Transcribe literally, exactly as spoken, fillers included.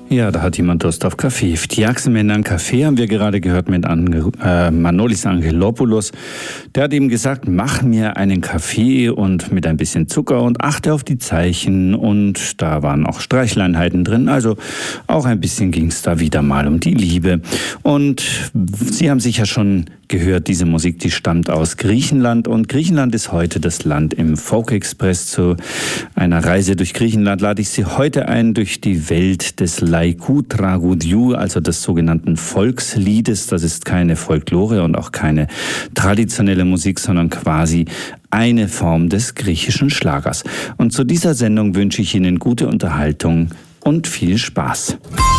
Ja, da hat jemand Durst auf Kaffee. Φτιάξε Kaffee haben wir gerade gehört mit Ange äh, Manolis Angelopoulos. Der hat eben gesagt, mach mir einen Kaffee und mit ein bisschen Zucker und achte auf die Zeichen. Und da waren auch Streichleinheiten drin. Also auch ein bisschen ging es da wieder mal um die Liebe. Und Sie haben sicher schon gehört, diese Musik, die stammt aus Griechenland. Und Griechenland ist heute das Land im Folk Express. Zu einer Reise durch Griechenland lade ich Sie heute ein durch die Welt des Laikou Tragoudou, also des sogenannten Volksliedes. Das ist keine Folklore und auch keine traditionelle Musik, sondern quasi eine Form des griechischen Schlagers. Und zu dieser Sendung wünsche ich Ihnen gute Unterhaltung und viel Spaß.